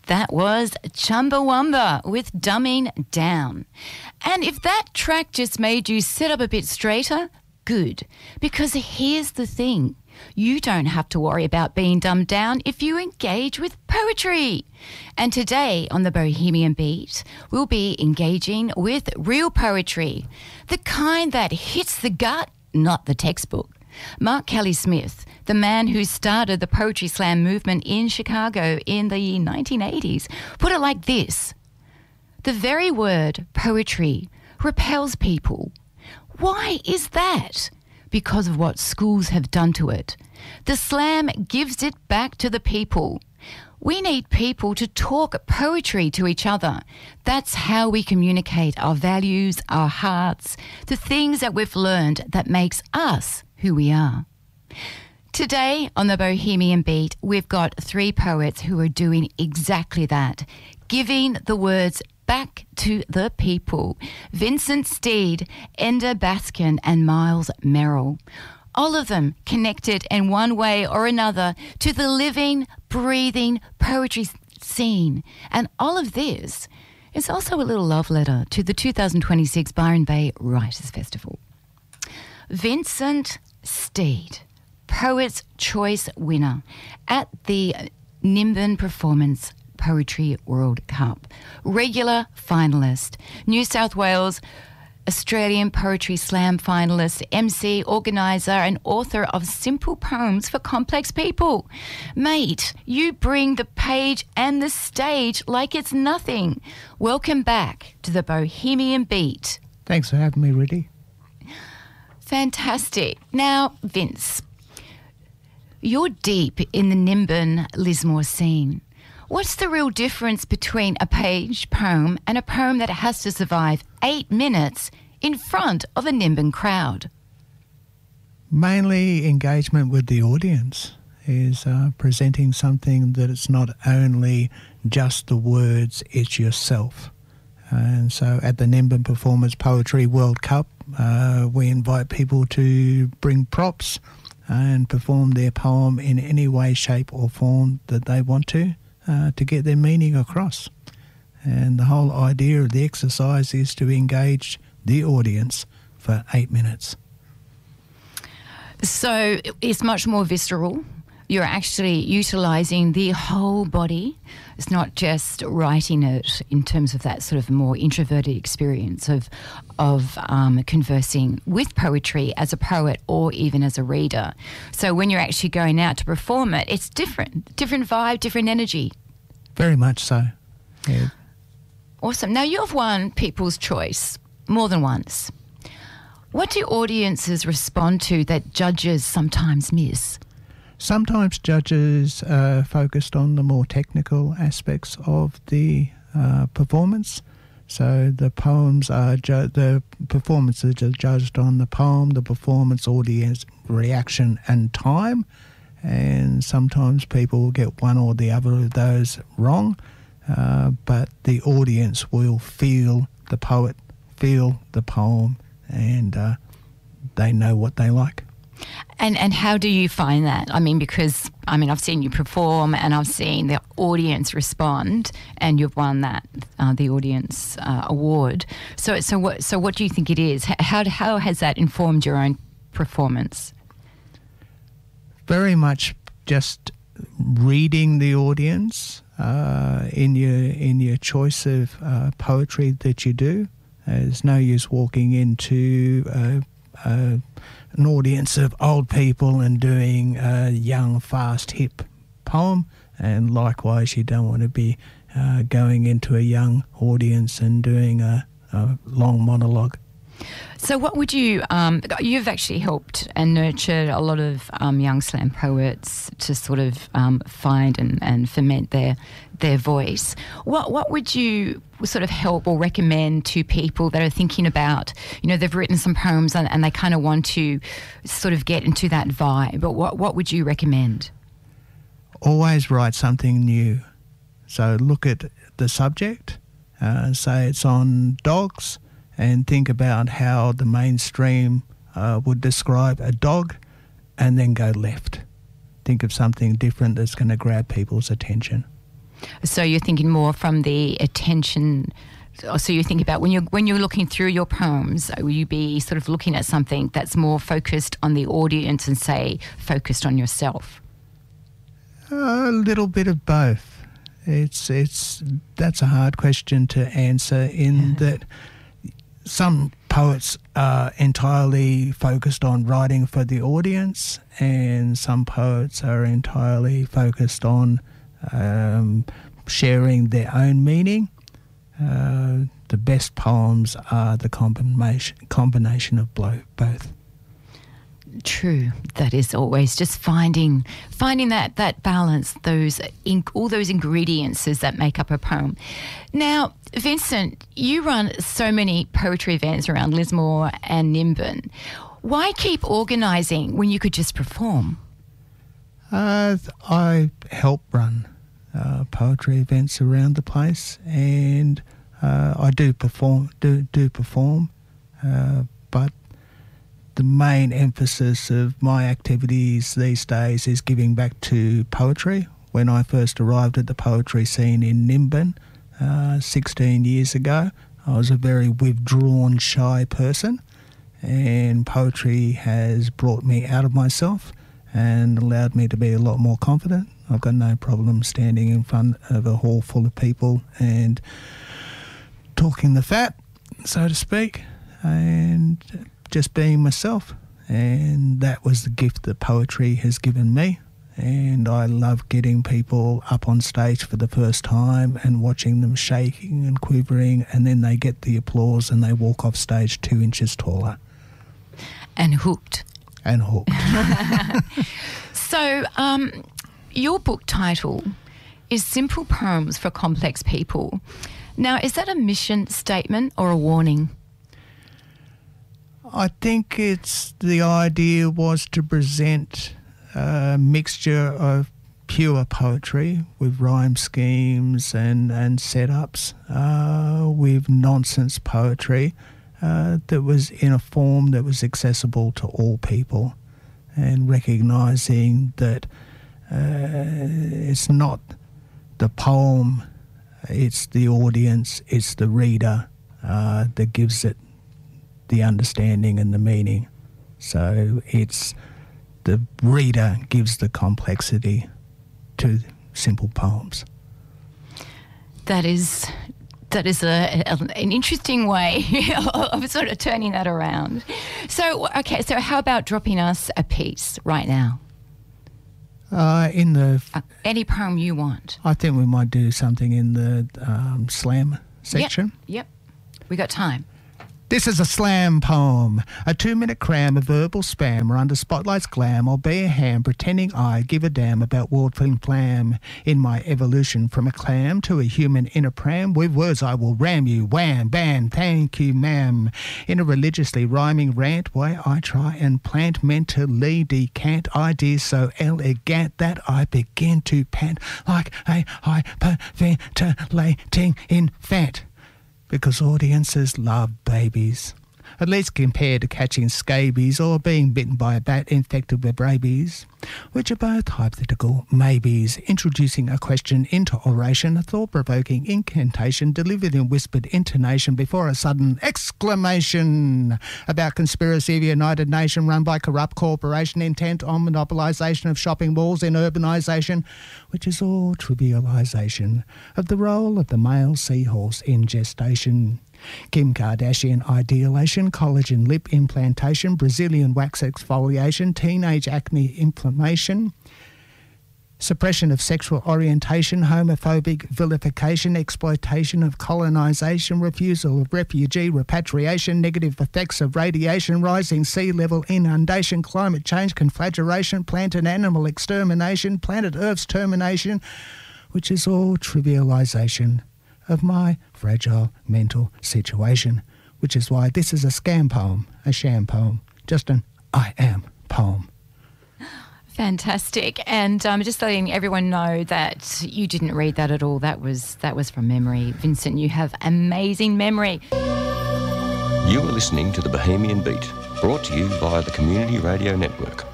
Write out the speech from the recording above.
That was Chumbawamba with Dumbing Down. And if that track just made you sit up a bit straighter, good. Because here's the thing. You don't have to worry about being dumbed down if you engage with poetry. And today on the Bohemian Beat, we'll be engaging with real poetry, the kind that hits the gut, not the textbook. Mark Kelly Smith, the man who started the Poetry Slam movement in Chicago in the 1980s, put it like this. The very word poetry repels people. Why is that? Because of what schools have done to it. The slam gives it back to the people. We need people to talk poetry to each other. That's how we communicate our values, our hearts, the things that we've learned that makes us who we are. Today on the Bohemian Beat, we've got three poets who are doing exactly that, giving the words back to the people. Vincent Steed, Enda Baskin and Miles Merrill. All of them connected in one way or another to the living, breathing poetry scene. And all of this is also a little love letter to the 2026 Byron Bay Writers Festival. Vincent Steed, Poets' Choice winner at the Nimbin Performance Poetry World Cup, regular finalist, New South Wales Australian Poetry Slam finalist, MC, organiser and author of Simple Poems for Complex People. Mate, you bring the page and the stage like it's nothing. Welcome back to the Bohemian Beat. Thanks for having me, Riddy. Fantastic. Now, Vince, you're deep in the Nimbin Lismore scene. What's the real difference between a page poem and a poem that has to survive 8 minutes in front of a Nimbin crowd? Mainly engagement with the audience is presenting something that it's not only just the words, it's yourself. And so at the Nimbin Performance Poetry World Cup, we invite people to bring props and perform their poem in any way, shape or form that they want to get their meaning across. And the whole idea of the exercise is to engage the audience for 8 minutes. So it's much more visceral. You're actually utilising the whole body. It's not just writing it in terms of that sort of more introverted experience of conversing with poetry as a poet or even as a reader. So when you're actually going out to perform it, it's different vibe, different energy. Very much so, yeah. Awesome. Now, you've won People's Choice more than once. What do audiences respond to that judges sometimes miss? Sometimes judges are focused on the more technical aspects of the performance. So the poems are the performances are judged on the poem, the performance, audience reaction and time. And sometimes people will get one or the other of those wrong, but the audience will feel the poet, feel the poem, and they know what they like. And how do you find that? I mean, because, I've seen you perform and I've seen the audience respond and you've won that, the audience award. So what do you think it is? How has that informed your own performance? Very much just reading the audience in your choice of poetry that you do. There's no use walking into an audience of old people and doing a young, fast, hip poem, and likewise you don't want to be going into a young audience and doing a long monologue. So what would you, you've actually helped and nurtured a lot of young slam poets to sort of find and ferment their voice. What would you sort of help or recommend to people that are thinking about, they've written some poems and they kind of want to sort of get into that vibe, but what would you recommend? Always write something new. So look at the subject, say it's on dogs, and think about how the mainstream would describe a dog, and then go left. Think of something different that's going to grab people's attention. So you're thinking more from the attention. So you think about when you're looking through your poems, will you be sort of looking at something that's more focused on the audience and say focused on yourself? A little bit of both. That's a hard question to answer in that some poets are entirely focused on writing for the audience, and some poets are entirely focused on sharing their own meaning. The best poems are the combination of both. True. That is always just finding that balance, all those ingredients that make up a poem. Now, Vincent, you run so many poetry events around Lismore and Nimbin. Why keep organising when you could just perform? I help run poetry events around the place, and I do perform, but the main emphasis of my activities these days is giving back to poetry. When I first arrived at the poetry scene in Nimbin 16 years ago, I was a very withdrawn, shy person, and poetry has brought me out of myself and allowed me to be a lot more confident. I've got no problem standing in front of a hall full of people and talking the fat, so to speak, and just being myself. And that was the gift that poetry has given me. And I love getting people up on stage for the first time and watching them shaking and quivering, and then they get the applause and they walk off stage 2 inches taller. And hooked. So your book title is Simple Poems for Complex People. Now, is that a mission statement or a warning? I think it's the idea was to present a mixture of pure poetry with rhyme schemes and setups, with nonsense poetry that was in a form that was accessible to all people, and recognising that it's not the poem, it's the audience, it's the reader that gives it the understanding and the meaning. So it's the reader gives the complexity to simple poems. That is an interesting way of sort of turning that around. So how about dropping us a piece right now? In the any poem you want. I think we might do something in the slam section. Yep. We got time. This is a slam poem, a 2-minute cram of verbal spam, or under spotlight's glam, I'll be a ham pretending I give a damn about world flam. In my evolution from a clam to a human in a pram, with words I will ram you, wham, bam, thank you, ma'am. In a religiously rhyming rant, where I try and plant mentally decant ideas so elegant that I begin to pant like a hyperventilating infant. Because audiences love babies, at least compared to catching scabies or being bitten by a bat infected with rabies, which are both hypothetical maybes. Introducing a question into oration, a thought-provoking incantation delivered in whispered intonation before a sudden exclamation about conspiracy of a United Nation run by corrupt corporation intent on monopolisation of shopping malls in urbanisation, which is all trivialisation of the role of the male seahorse in gestation. Kim Kardashian ideation, collagen lip implantation, Brazilian wax exfoliation, teenage acne inflammation, suppression of sexual orientation, homophobic vilification, exploitation of colonisation, refusal of refugee repatriation, negative effects of radiation, rising sea level inundation, climate change, conflagration, plant and animal extermination, planet Earth's termination, which is all trivialisation of my fragile mental situation, which is why this is a scam poem, a sham poem, just an I am poem. Fantastic. And just letting everyone know that you didn't read that at all. That was from memory. Vincent, you have amazing memory. You are listening to The Bohemian Beat, brought to you via the Community Radio Network.